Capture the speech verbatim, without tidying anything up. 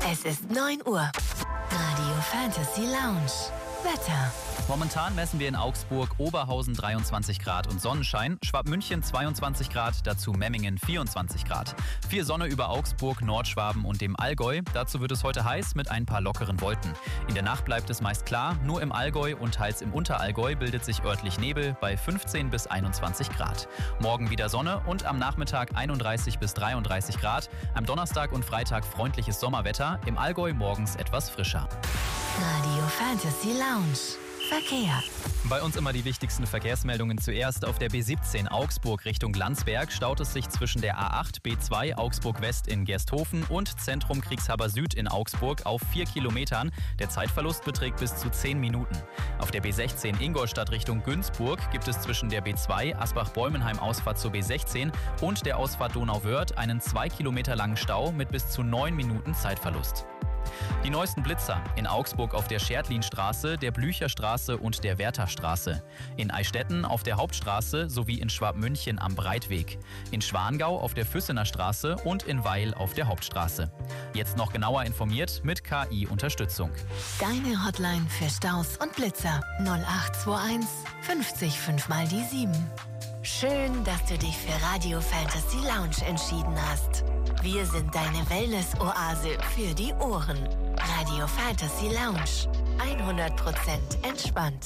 Es ist neun Uhr. Radio Fantasy Lounge. Wetter. Momentan messen wir in Augsburg Oberhausen dreiundzwanzig Grad und Sonnenschein, Schwabmünchen zweiundzwanzig Grad, dazu Memmingen vierundzwanzig Grad. Viel Sonne über Augsburg, Nordschwaben und dem Allgäu. Dazu wird es heute heiß mit ein paar lockeren Wolken. In der Nacht bleibt es meist klar, nur im Allgäu und teils im Unterallgäu bildet sich örtlich Nebel bei fünfzehn bis einundzwanzig Grad. Morgen wieder Sonne und am Nachmittag einunddreißig bis dreiunddreißig Grad. Am Donnerstag und Freitag freundliches Sommerwetter, im Allgäu morgens etwas frischer. Radio Fantasy Lounge. Verkehr. Bei uns immer die wichtigsten Verkehrsmeldungen zuerst. Auf der B siebzehn Augsburg Richtung Landsberg staut es sich zwischen der A acht B zwei Augsburg West in Gersthofen und Zentrum Kriegshaber Süd in Augsburg auf vier Kilometern. Der Zeitverlust beträgt bis zu zehn Minuten. Auf der B sechzehn Ingolstadt Richtung Günzburg gibt es zwischen der B zwei Asbach-Bäumenheim Ausfahrt zur B sechzehn und der Ausfahrt Donauwörth einen zwei Kilometer langen Stau mit bis zu neun Minuten Zeitverlust. Die neuesten Blitzer in Augsburg auf der Scherdlinstraße, der Blücherstraße und der Wertherstraße. In Eichstätten auf der Hauptstraße sowie in Schwabmünchen am Breitweg. In Schwangau auf der Füssener Straße und in Weil auf der Hauptstraße. Jetzt noch genauer informiert mit K I-Unterstützung. Deine Hotline für Staus und Blitzer null acht zwei eins fünfzig fünf mal die sieben. Schön, dass du dich für Radio Fantasy Lounge entschieden hast. Wir sind deine Wellness-Oase für die Ohren. Radio Fantasy Lounge. hundert Prozent entspannt.